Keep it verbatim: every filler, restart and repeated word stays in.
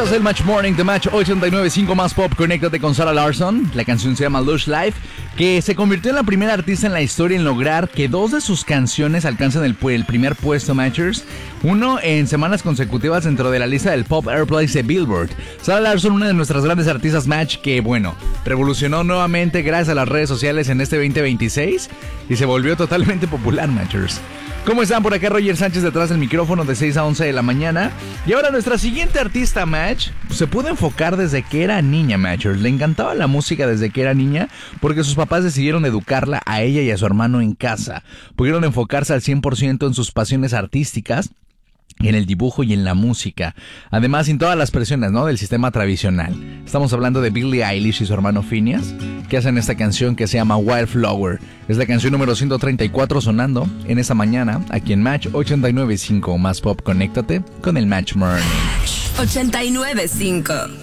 Escuchas el Match Morning de Match ochenta y nueve punto cinco más pop. Conéctate con Sarah Larsson. La canción se llama Lush Life, que se convirtió en la primera artista en la historia en lograr que dos de sus canciones alcancen el, el primer puesto, Matchers. Uno en semanas consecutivas dentro de la lista del Pop Airplays de Billboard. Sarah Larsson, una de nuestras grandes artistas, Match, que bueno, revolucionó nuevamente gracias a las redes sociales en este veinte veintiséis y se volvió totalmente popular, Matchers. ¿Cómo están? Por acá Roger Sánchez detrás del micrófono de seis a once de la mañana. Y ahora nuestra siguiente artista, Match, se pudo enfocar desde que era niña, Matchers. Le encantaba la música desde que era niña porque sus papás decidieron educarla a ella y a su hermano en casa. Pudieron enfocarse al cien por ciento en sus pasiones artísticas, en el dibujo y en la música. Además, sin todas las presiones, ¿no?, del sistema tradicional. Estamos hablando de Billie Eilish y su hermano Phineas, que hacen esta canción que se llama Wildflower. Es la canción número ciento treinta y cuatro sonando en esta mañana, aquí en Match ochenta y nueve punto cinco más pop. Conéctate con el Match Morning. ochenta y nueve punto cinco